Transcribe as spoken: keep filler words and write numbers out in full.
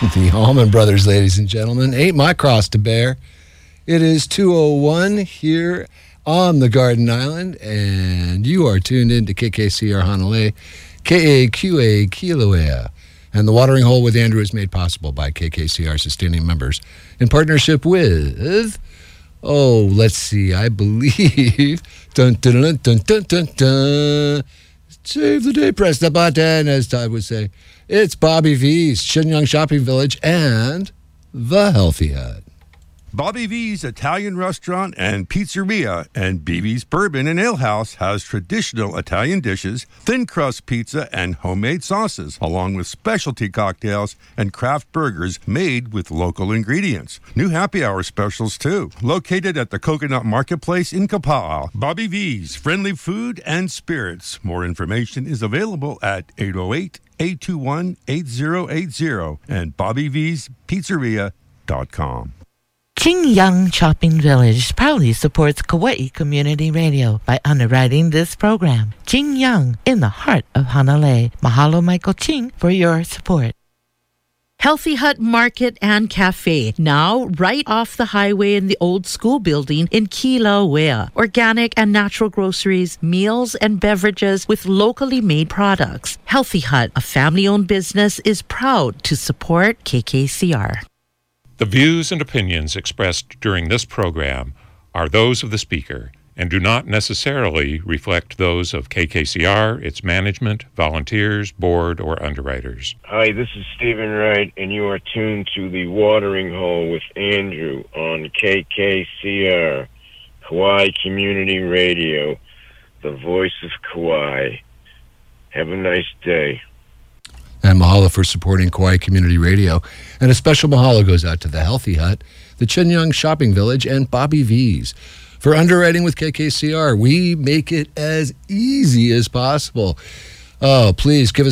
The Allman Brothers, ladies and gentlemen. Ain't my cross to bear. It is two oh one here on the Garden Island, and you are tuned in to K K C R Honolulu, K A Q A Kilauea. And the Watering Hole with Andrew is made possible by K K C R sustaining members in partnership with, oh, let's see, I believe, dun dun dun dun dun dun dun. Save the day, press the button, as Todd would say. It's Bobby V's, Shenyang Shopping Village, and The Healthy Hut. Bobby V's Italian Restaurant and Pizzeria and B V's Bourbon and Ale House has traditional Italian dishes, thin crust pizza, and homemade sauces, along with specialty cocktails and craft burgers made with local ingredients. New happy hour specials, too. Located at the Coconut Marketplace in Kapaa, Bobby V's Friendly Food and Spirits. More information is available at eight oh eight, eight two one, eight oh eight oh and bobby v's pizzeria dot com. Shenyang Shopping Village proudly supports Kauai Community Radio by underwriting this program. Shenyang, in the heart of Hanalei. Mahalo, Michael Ching, for your support. Healthy Hut Market and Cafe, now right off the highway in the old school building in Kilauea. Organic and natural groceries, meals and beverages with locally made products. Healthy Hut, a family-owned business, is proud to support K K C R. The views and opinions expressed during this program are those of the speaker and do not necessarily reflect those of K K C R, its management, volunteers, board, or underwriters. Hi, this is Stephen Wright, and you are tuned to The Watering Hole with Andrew on K K C R, Kauai Community Radio, the voice of Kauai. Have a nice day. And mahalo for supporting Kauai Community Radio. And a special mahalo goes out to the Healthy Hut, the Shenyang Shopping Village, and Bobby V's. For underwriting with K K C R, we make it as easy as possible. Oh, please give us